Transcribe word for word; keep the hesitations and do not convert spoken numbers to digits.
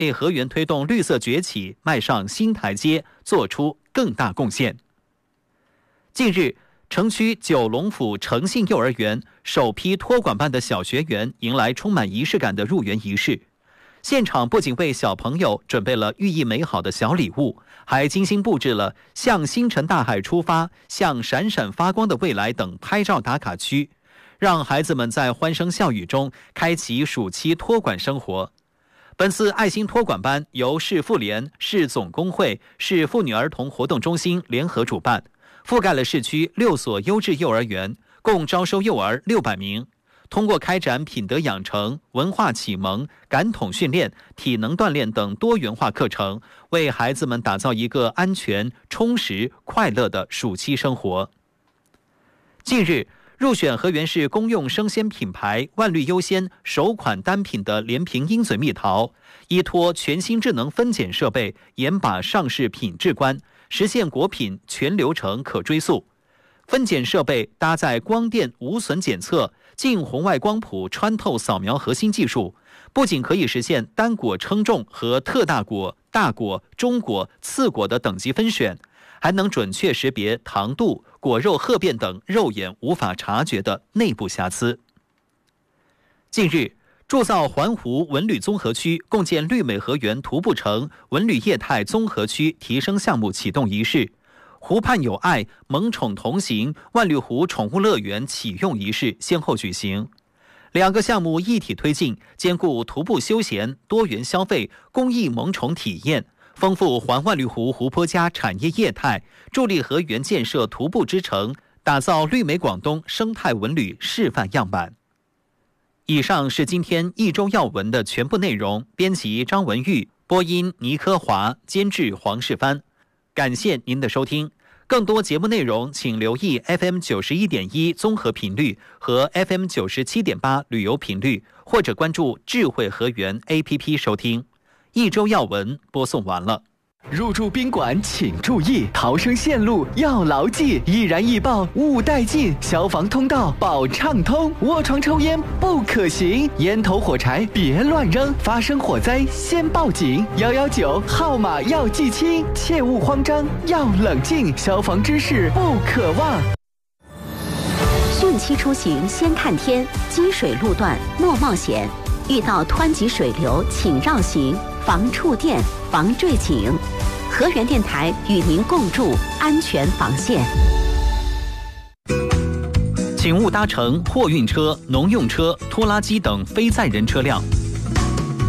为河源推动绿色崛起迈上新台阶，做出更大贡献。近日，城区九龙府诚信幼儿园首批托管班的小学员迎来充满仪式感的入园仪式。现场不仅为小朋友准备了寓意美好的小礼物，还精心布置了向星辰大海出发、向闪闪发光的未来等拍照打卡区，让孩子们在欢声笑语中开启暑期托管生活。本次爱心托管班由市妇联、市总工会、市妇女儿童活动中心联合主办，覆盖了市区六所优质幼儿园，共招收幼儿六百名。通过开展品德养成、文化启蒙、感统训练、体能锻炼等多元化课程，为孩子们打造一个安全、充实、快乐的暑期生活。近日，入选河源市公用生鲜品牌万绿优先首款单品的连屏鹰嘴蜜桃，依托全新智能分拣设备，严把上市品质关，实现果品全流程可追溯。分拣设备搭载光电无损检测、近红外光谱穿透扫描核心技术，不仅可以实现单果称重和特大果、大果、中果、次果的等级分选，还能准确识别糖度、果肉褐变等肉眼无法察觉的内部瑕疵。近日，铸造环湖文旅综合区共建绿美河源徒步城文旅业态综合区提升项目启动仪式、湖畔有爱、萌宠同行万绿湖宠物乐园启用仪式先后举行。两个项目一体推进，兼顾徒步休闲、多元消费、公益萌宠体验，丰富环万绿湖湖泊家产业业态，助力河源建设徒步之城，打造绿美广东生态文旅示范样板。以上是今天一周要闻的全部内容，编辑张文玉，播音倪科华，监制黄世帆。感谢您的收听，更多节目内容请留意 F M 九十一点一 综合频率和 F M 九十七点八 旅游频率，或者关注智慧河源 A P P 收听。一周要闻播送完了。 入住宾馆请注意，逃生线路要牢记，易燃易爆勿带进，消防通道保畅通，卧床抽烟不可行，烟头火柴别乱扔，发生火灾先报警，一一九号码要记清，切勿慌张，要冷静，消防知识不可忘。 汛期出行先看天，积水路段莫冒险，遇到湍急水流请绕行，防触电防坠井。河源电台与您共筑安全防线。 请勿搭乘货运车、农用车、拖拉机等非载人车辆，